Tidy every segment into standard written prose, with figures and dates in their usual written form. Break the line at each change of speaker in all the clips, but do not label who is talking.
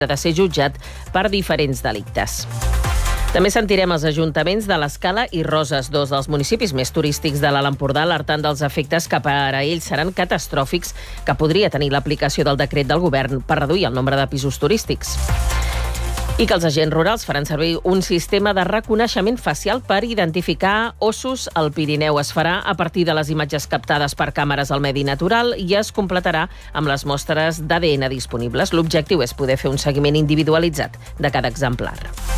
de ser jutjat per diferents delictes. També sentirem els ajuntaments de l'Escala i Roses, dos dels municipis més turístics de l'Alt Empordà, alertant dels efectes que per a ells seran catastròfics que podria tenir l'aplicació del decret del govern per reduir el nombre de pisos turístics. I que els agents rurals faran servir un sistema de reconeixement facial per identificar ossos al Pirineu. Es farà a partir de les imatges captades per càmeres al medi natural i es completarà amb les mostres d'ADN disponibles. L'objectiu és poder fer un seguiment individualitzat de cada exemplar.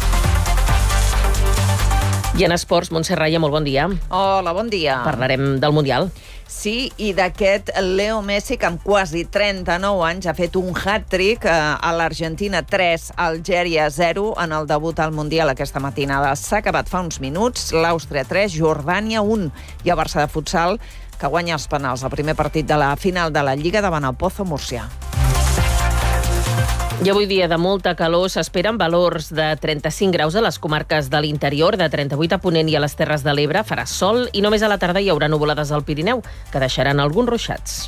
I en esports, Montse Raya, molt bon dia.
Hola, bon dia.
Parlarem del Mundial.
Sí, i d'aquest Leo Messi, que amb quasi 39 anys ha fet un hat-trick a l'Argentina 3, Algèria 0, en el debut al Mundial aquesta matinada. S'ha acabat fa uns minuts, l'Àustria 3, Jordània 1, i el Barça de futsal, que guanya els penals al primer partit de la final de la Lliga davant el Pozo Múrcia.
I avui dia de molta calor s'esperen valors de 35 graus a les comarques de l'interior, de 38 a Ponent i a les Terres de l'Ebre. Farà sol i només a la tarda hi haurà nuvolades al Pirineu, que deixaran alguns ruixats.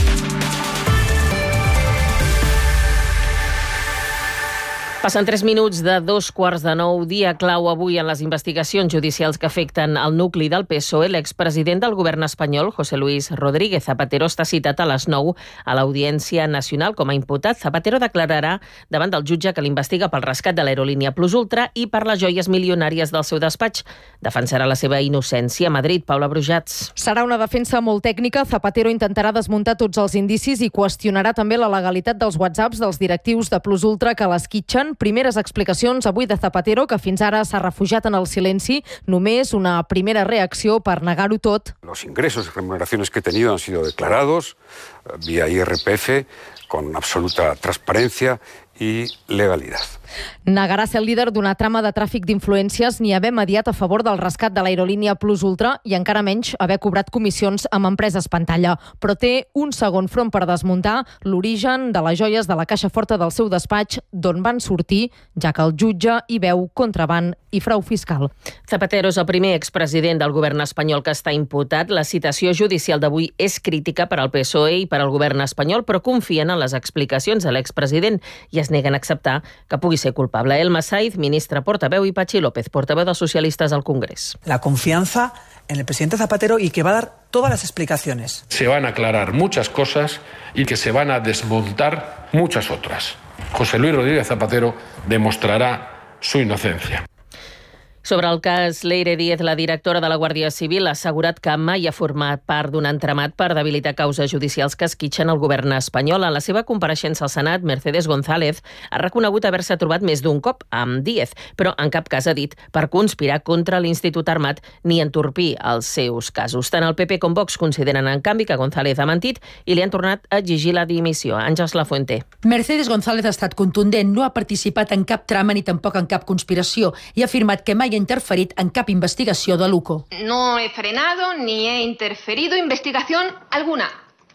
Passen 3 minuts de 2:15, dia clau avui en les investigacions judicials que afecten el nucli del PSOE. L'expresident del govern espanyol, José Luis Rodríguez Zapatero, està citat a les 9 a l'Audiència Nacional com a imputat. Zapatero declararà davant del jutge que l'investiga pel rescat de l'aerolínia Plus Ultra i per les joies milionàries del seu despatx. Defensarà la seva innocència a Madrid. Paula Brujats.
Serà una defensa molt tècnica. Zapatero intentarà desmuntar tots els indicis i qüestionarà també la legalitat dels whatsapps dels directius de Plus Ultra que l'esquitxen. Primeres explicacions avui de Zapatero, que fins ara s'ha refugiat en el silenci. Només una primera reacció per negar-ho tot.
Los ingresos y remuneraciones que he tenido han sido declarados vía IRPF con absoluta transparencia y legalidad.
Negarà ser el líder d'una trama de tràfic d'influències ni haver mediat a favor del rescat de l'aerolínia Plus Ultra i encara menys haver cobrat comissions amb empreses pantalla. Però té un segon front per desmuntar: l'origen de les joies de la caixa forta del seu despatx, d'on van sortir, ja que el jutge hi veu contraban i frau fiscal.
Zapatero és el primer expresident del govern espanyol que està imputat. La citació judicial d'avui és crítica per al PSOE i per al govern espanyol, però confien en les explicacions de l'expresident i es neguen a acceptar que pugui ser culpable. Elma Saiz, ministra portaveu, i Patxi López, portaveu dels socialistes al Congrés.
La confianza en el presidente Zapatero y que va a dar todas las explicaciones.
Se van a aclarar muchas cosas y que se van a desmontar muchas otras. José Luis Rodríguez Zapatero demostrará su inocencia.
Sobre el cas Leire Díez, la directora de la Guàrdia Civil ha assegurat que mai ha format part d'un entramat per debilitar causes judicials que esquitxen el govern espanyol. En la seva compareixença al Senat, Mercedes González ha reconegut haver-se trobat més d'un cop amb Díez, però en cap cas ha dit per conspirar contra l'Institut Armat ni entorpir els seus casos. Tant el PP com Vox consideren, en canvi, que González ha mentit i li han tornat a exigir la dimissió. Àngels Lafuente.
Mercedes González ha estat contundent, no ha participat en cap trama ni tampoc en cap conspiració i ha afirmat que mai ha interferit en cap investigació de l'UCO.
No he frenado ni he interferido investigación alguna.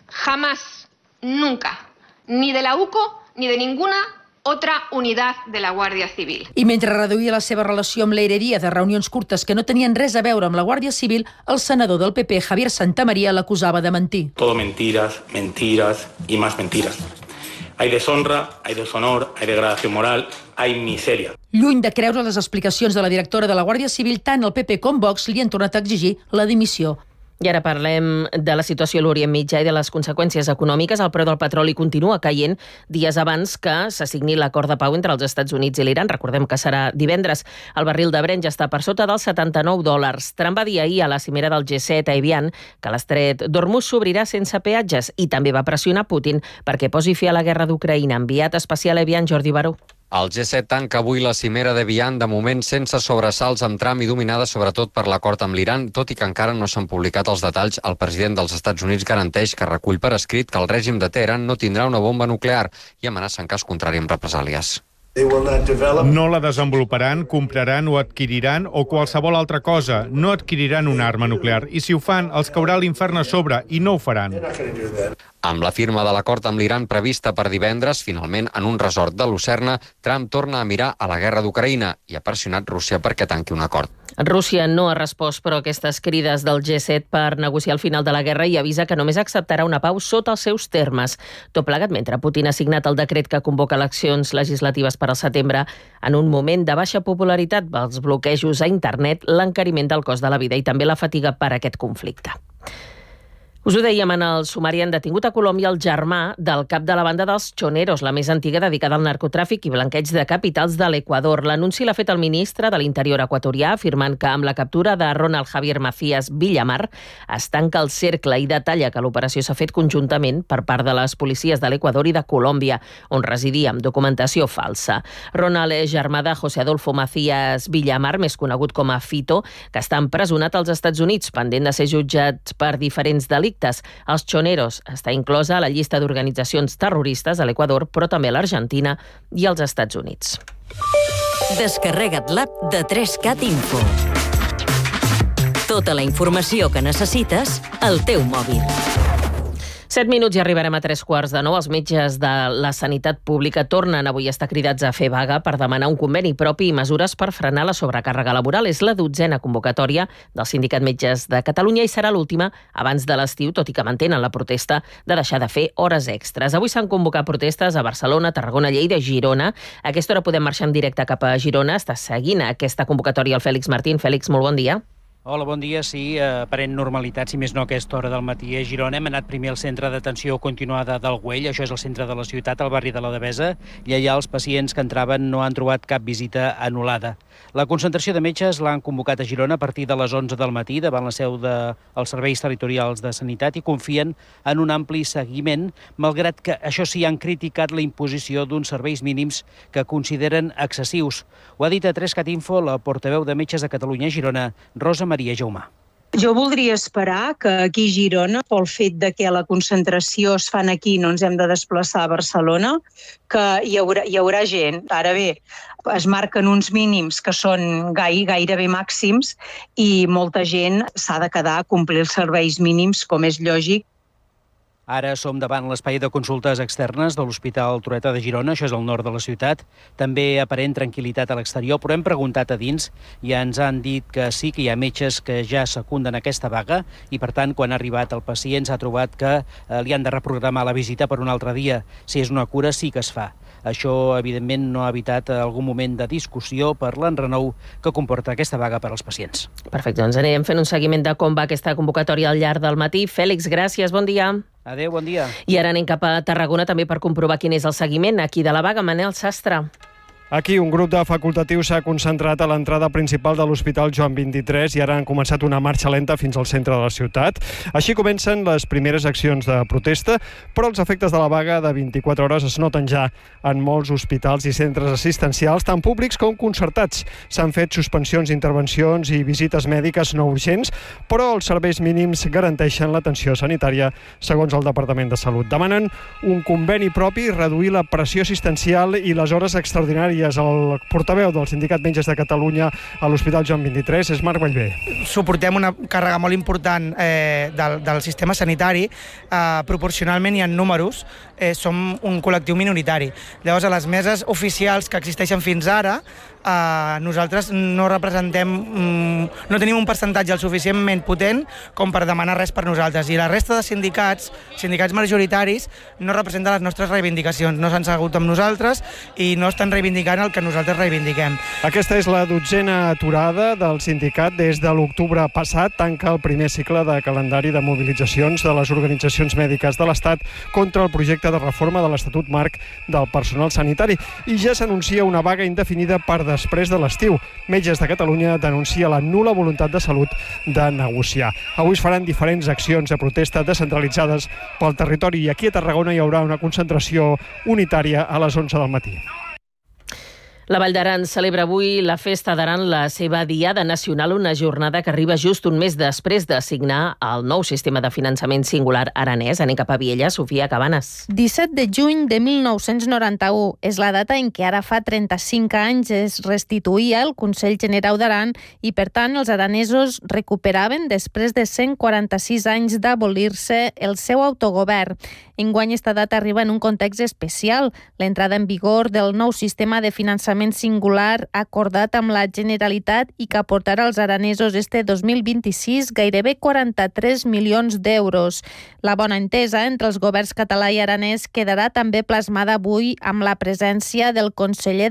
Jamás, nunca. Ni de la UCO ni de ninguna otra unidad de la Guàrdia Civil.
I mentre reduïa la seva relació amb Leire Díez a reunions curtes que no tenien res a veure amb la Guàrdia Civil, el senador del PP, Javier Santamaría, l'acusava de mentir.
Todo mentiras, mentiras y más mentiras. Hay deshonra, hay deshonor, hay degradación moral, hay miseria.
Lluny de creure les explicacions de la directora de la Guàrdia Civil, tant el PP com Vox li han tornat a exigir la dimissió.
I ara parlem de la situació a l'Orient Mitjà i de les conseqüències econòmiques. El preu del petroli continua caient dies abans que s'assigni l'acord de pau entre els Estats Units i l'Iran. Recordem que serà divendres. El barril de Brent ja està per sota dels $79. Trump va dir ahir a la cimera del G7 a Evian que l'estret d'Hormuz s'obrirà sense peatges i també va pressionar Putin perquè posi fi a la guerra d'Ucraïna. Enviat especial a Evian, Jordi Baró.
El G7 tanca avui la cimera de Vian, de moment sense sobresalts amb Trump i dominada sobretot per l'acord amb l'Iran, tot i que encara no s'han publicat els detalls. El president dels Estats Units garanteix que recull per escrit que el règim de Teheran no tindrà una bomba nuclear i amenaça en cas contrari amb represàlies.
No la desenvoluparan, compraran o adquiriran o qualsevol altra cosa. No adquiriran una arma nuclear. I si ho fan, els caurà l'infern a sobre i no ho faran.
Amb la firma de l'acord amb l'Iran prevista per divendres, finalment, en un resort de Lucerna, Trump torna a mirar a la guerra d'Ucraïna i ha pressionat Rússia perquè tanqui un acord.
Rússia no ha respost, però, aquestes crides del G7 per negociar el final de la guerra i avisa que només acceptarà una pau sota els seus termes. Tot plegat mentre Putin ha signat el decret que convoca eleccions legislatives per al setembre en un moment de baixa popularitat pels bloquejos a internet, l'encariment del cost de la vida i també la fatiga per aquest conflicte. Us ho dèiem, en el sumari han detingut a Colòmbia el germà del cap de la banda dels Choneros, la més antiga dedicada al narcotràfic i blanqueig de capitals de l'Equador. L'anunci l'ha fet el ministre de l'Interior equatorià, afirmant que amb la captura de Ronald Javier Macías Villamar es tanca el cercle i detalla que l'operació s'ha fet conjuntament per part de les policies de l'Equador i de Colòmbia, on residia amb documentació falsa. Ronald és germà de José Adolfo Macías Villamar, més conegut com a Fito, que està empresonat als Estats Units, pendent de ser jutjat per diferents delictes. Els Choneros està inclosa a la llista d'organitzacions terroristes a l'Equador, però també a l'Argentina i als Estats Units.
Descarrega't l'app de 3Cat Info. Tota la informació que necessites al teu mòbil.
7 minuts i arribarem a 3:15. Els metges de la sanitat pública tornen avui a estar cridats a fer vaga per demanar un conveni propi i mesures per frenar la sobrecàrrega laboral. És la 12a convocatòria del Sindicat Metges de Catalunya i serà l'última abans de l'estiu, tot i que mantenen la protesta de deixar de fer hores extres. Avui s'han convocat protestes a Barcelona, Tarragona, Lleida i Girona. A aquesta hora podem marxar en directe cap a Girona. Està seguint aquesta convocatòria el Fèlix Martín. Fèlix, molt bon dia.
Hola, bon dia. Sí, aparent normalitat, si més no a aquesta hora del matí a Girona. Hem anat primer al centre d'atenció continuada del Güell, això és el centre de la ciutat, al barri de la Devesa, i allà els pacients que entraven no han trobat cap visita anul·lada. La concentració de metges l'han convocat a Girona a partir de les 11 del matí davant la seu dels serveis territorials de sanitat i confien en un ampli seguiment, malgrat que això sí han criticat la imposició d'uns serveis mínims que consideren excessius. Ho ha dit a 3Cat Info la portaveu de Metges de Catalunya a Girona, Rosa Maria Jaumà.
Jo voldria esperar que aquí a Girona, pel fet de que la concentració es fan aquí, no ens hem de desplaçar a Barcelona, que hi haurà gent. Ara bé, es marquen uns mínims que són gairebé màxims i molta gent s'ha de quedar a complir els serveis mínims, com és lògic.
Ara som davant l'espai de consultes externes de l'Hospital Trueta de Girona, això és al nord de la ciutat. També aparent tranquil·litat a l'exterior, però hem preguntat a dins i ens han dit que sí que hi ha metges que ja secunden aquesta vaga i, per tant, quan ha arribat el pacient s'ha trobat que li han de reprogramar la visita per un altre dia. Si és una cura, sí que es fa. Això, evidentment, no ha evitat algun moment de discussió per l'enrenou que comporta aquesta vaga per als pacients.
Perfecte, doncs anirem fent un seguiment de com va aquesta convocatòria al llarg del matí. Fèlix, gràcies, bon dia.
Adéu, bon dia.
I ara anem cap a Tarragona també per comprovar quin és el seguiment aquí de la vaga. Manel Sastre.
Aquí un grup de facultatius s'ha concentrat a l'entrada principal de l'Hospital Joan 23 i ara han començat una marxa lenta fins al centre de la ciutat. Així comencen les primeres accions de protesta, però els efectes de la vaga de 24 hores es noten ja en molts hospitals i centres assistencials, tant públics com concertats. S'han fet suspensions, intervencions i visites mèdiques no urgents, però els serveis mínims garanteixen l'atenció sanitària, segons el Departament de Salut. Demanen un conveni propi, reduir la pressió assistencial i les hores extraordinàries. El portaveu del Sindicat Metges de Catalunya a l'Hospital Joan 23 és Marc Vallvé.
Suportem una càrrega molt important del sistema sanitari. Proporcionalment i en números som un col·lectiu minoritari. Llavors, a les meses oficials que existeixen fins ara, nosaltres no representem, no tenim un percentatge el suficientment potent com per demanar res per nosaltres. I la resta de sindicats majoritaris, no representen les nostres reivindicacions. No s'han segut amb nosaltres i no estan reivindicant el que nosaltres reivindiquem.
Aquesta és la 12a aturada del sindicat des de l'octubre passat. Tanca el primer cicle de calendari de mobilitzacions de les organitzacions mèdiques de l'Estat contra el projecte de reforma de l'Estatut Marc del personal sanitari. I ja s'anuncia una vaga indefinida per després de l'estiu. Metges de Catalunya denuncia la nul·la voluntat de Salut de negociar. Avui es faran diferents accions de protesta descentralitzades pel territori i aquí a Tarragona hi haurà una concentració unitària a les 11 del matí.
La Vall d'Aran celebra avui la Festa d'Aran, la seva Diada Nacional, una jornada que arriba just un mes després de signar el nou sistema de finançament singular aranès. Anem cap a Viella, Sofia Cabanes.
17 de juny de 1991 és la data en què ara fa 35 anys es restituïa el Consell Generau d'Aran i, per tant, els aranesos recuperaven, després de 146 anys d'abolir-se, el seu autogovern. Enguany, esta data arriba en un context especial, l'entrada en vigor del nou sistema de finançament especialment singular acordat amb la Generalitat i que aportarà als aranesos este 2026 gairebé 43 milions d'euros. La bona entesa entre els governs català i aranès quedarà també plasmada avui amb la presència del conseller